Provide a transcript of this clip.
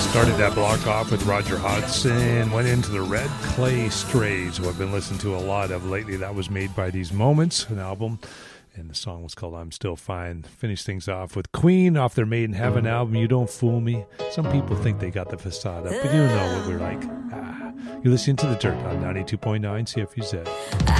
Started that block off with Roger Hodgson, went into the Red Clay Strays, who I've been listening to a lot of lately. That was Made by These Moments, an album, and the song was called I'm Still Fine. Finished things off with Queen off their Made in Heaven album, You Don't Fool Me. Some people think they got the facade up, but you don't know what we're like. You're listening to The Dirt on 92.9 CFUZ.